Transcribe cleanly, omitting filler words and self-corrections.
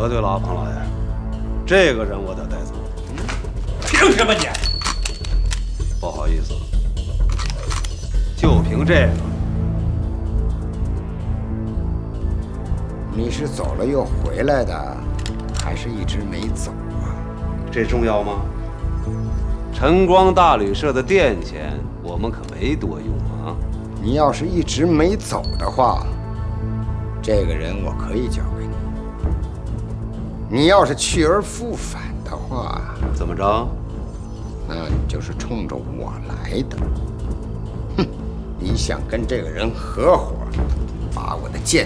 得罪了啊，庞老爷，这个人我得带走。 凭什么你？ 不好意思，就凭这个。 你是走了又回来的，还是一直没走啊？ 这重要吗？晨光大旅社的店钱我们可没多用啊。 你要是一直没走的话，这个人我可以交给你。你要是去而复返的话， 怎么着？ 那你就是冲着我来的。哼，你想跟这个人合伙，把我的剑